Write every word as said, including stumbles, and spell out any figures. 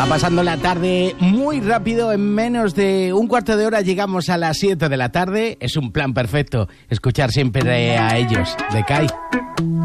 Va pasando la tarde muy rápido, en menos de un cuarto de hora llegamos a las siete de la tarde. Es un plan perfecto escuchar siempre a ellos, de Kai.